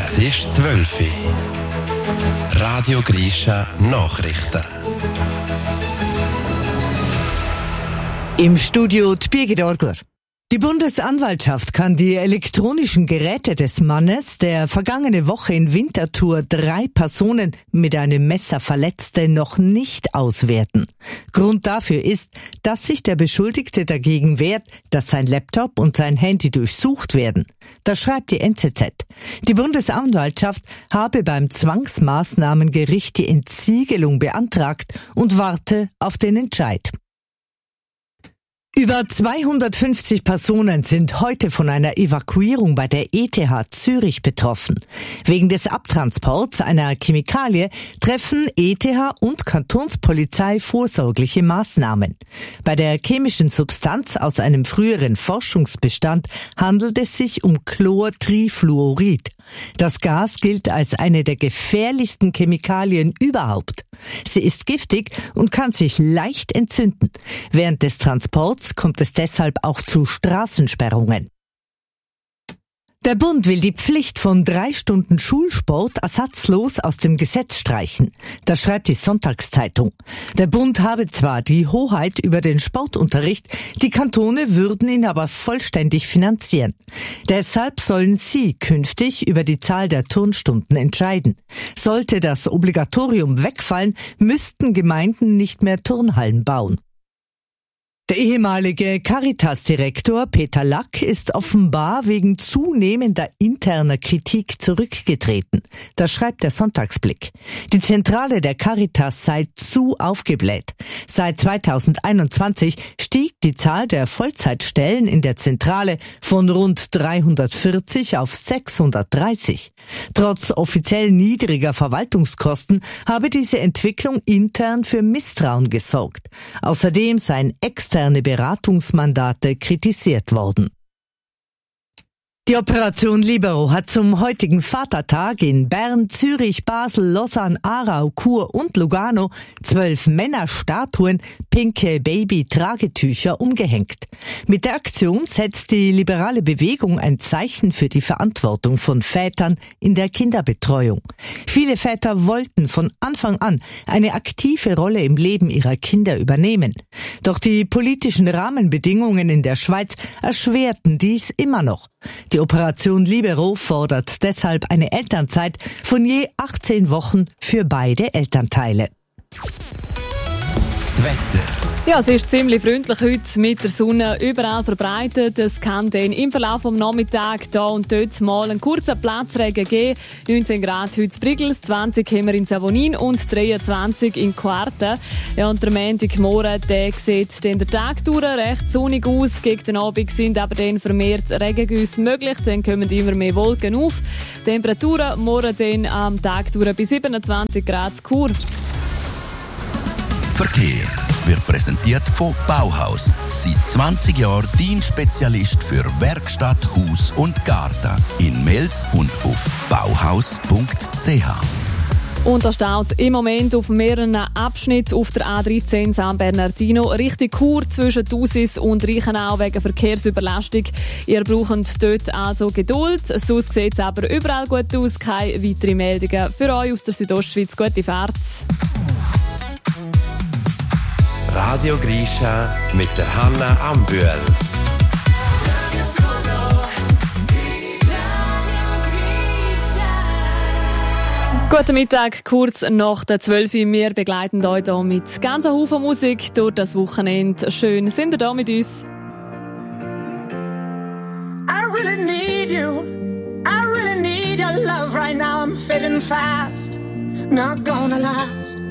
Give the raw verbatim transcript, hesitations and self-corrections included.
Es ist zwölf Uhr. Radio Grisha Nachrichten. Im Studio die Birgit Orgler. Die Bundesanwaltschaft kann die elektronischen Geräte des Mannes, der vergangene Woche in Winterthur drei Personen mit einem Messer verletzte, noch nicht auswerten. Grund dafür ist, dass sich der Beschuldigte dagegen wehrt, dass sein Laptop und sein Handy durchsucht werden. Das schreibt die N Z Z. Die Bundesanwaltschaft habe beim Zwangsmaßnahmengericht die Entsiegelung beantragt und warte auf den Entscheid. Über zweihundertfünfzig Personen sind heute von einer Evakuierung bei der E T H Zürich betroffen. Wegen des Abtransports einer Chemikalie treffen E T H und Kantonspolizei vorsorgliche Maßnahmen. Bei der chemischen Substanz aus einem früheren Forschungsbestand handelt es sich um Chlortrifluorid. Das Gas gilt als eine der gefährlichsten Chemikalien überhaupt. Sie ist giftig und kann sich leicht entzünden. Während des Transports kommt es deshalb auch zu Straßensperrungen. Der Bund will die Pflicht von drei Stunden Schulsport ersatzlos aus dem Gesetz streichen. Das schreibt die Sonntagszeitung. Der Bund habe zwar die Hoheit über den Sportunterricht, die Kantone würden ihn aber vollständig finanzieren. Deshalb sollen sie künftig über die Zahl der Turnstunden entscheiden. Sollte das Obligatorium wegfallen, müssten Gemeinden nicht mehr Turnhallen bauen. Der ehemalige Caritas-Direktor Peter Lack ist offenbar wegen zunehmender interner Kritik zurückgetreten. Das schreibt der Sonntagsblick. Die Zentrale der Caritas sei zu aufgebläht. Seit zweitausendeinundzwanzig stieg die Zahl der Vollzeitstellen in der Zentrale von rund dreihundertvierzig auf sechshundertdreißig. Trotz offiziell niedriger Verwaltungskosten habe diese Entwicklung intern für Misstrauen gesorgt. Außerdem seien externe Beratungsmandate kritisiert worden. Die Operation Libero hat zum heutigen Vatertag in Bern, Zürich, Basel, Lausanne, Aarau, Chur und Lugano zwölf Männerstatuen, pinke Baby-Tragetücher umgehängt. Mit der Aktion setzt die liberale Bewegung ein Zeichen für die Verantwortung von Vätern in der Kinderbetreuung. Viele Väter wollten von Anfang an eine aktive Rolle im Leben ihrer Kinder übernehmen. Doch die politischen Rahmenbedingungen in der Schweiz erschwerten dies immer noch. Die Operation Libero fordert deshalb eine Elternzeit von je achtzehn Wochen für beide Elternteile. Das Wetter. Ja, es ist ziemlich freundlich heute mit der Sonne überall verbreitet. Es kann dann im Verlauf des Nachmittags da und dort mal einen kurzen Platzregen geben. neunzehn Grad heute in Brigels, zwanzig haben wir in Savonin und dreiundzwanzig in Quarten. Ja, und der Montagmorgen, der sieht dann der Tag durch recht sonnig aus. Gegen den Abend sind aber dann vermehrt Regengüsse möglich. Dann kommen immer mehr Wolken auf. Temperaturen morgen dann am Tag durch bis siebenundzwanzig Grad in Chur. Verkehr wird präsentiert von Bauhaus. Seit zwanzig Jahren dein Spezialist für Werkstatt, Haus und Garten. In Mels und auf bauhaus punkt c h. Und da steht im Moment auf mehreren Abschnitten auf der A dreizehn San Bernardino Richtung Chur zwischen Thusis und Reichenau wegen Verkehrsüberlastung. Ihr braucht dort also Geduld. Sonst sieht es aber überall gut aus. Keine weiteren Meldungen für euch aus der Südostschweiz. Gute Fahrt. Radio Grisha mit der Hanna Ambühl. Guten Mittag, kurz nach der zwölf Uhr. Wir begleiten euch hier mit ganz Haufen Musik durch das Wochenende. Schön, sind ihr da mit uns? I really need you. I really need your love right now. I'm fading fast. Not gonna last.